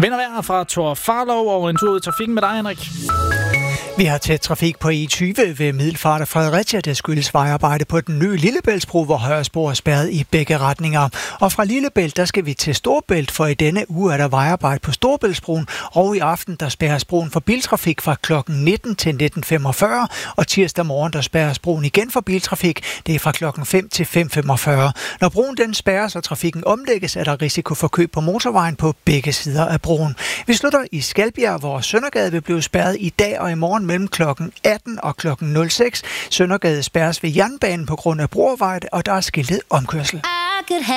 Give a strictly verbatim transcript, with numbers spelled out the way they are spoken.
Vinder vejr fra Thor Farlov og en tur ud i trafikken med dig, Henrik. Vi har tæt trafik på E tyve ved Middelfart og Fredericia. Det skyldes vejarbejde på den nye Lillebæltsbro, hvor højre spor er spærret i begge retninger. Og fra Lillebælt, der skal vi til Storebælt, for i denne uge er der vejarbejde på Storebæltsbroen. Og i aften, der spærres broen for biltrafik fra klokken nitten til nitten femogfyrre. Og tirsdag morgen, der spærres broen igen for biltrafik. Det er fra klokken fem til fem femogfyrre. Når broen den spærres og trafikken omlægges, er der risiko for kø på motorvejen på begge sider af broen. Vi slutter i Skalbjerg, hvor Søndergade vil blive spærret i dag og i morgen mellem klokken atten og klokken nul seks. Søndergade spærres ved jernbanen på grund af broarbejde, og der er skiltet omkørsel.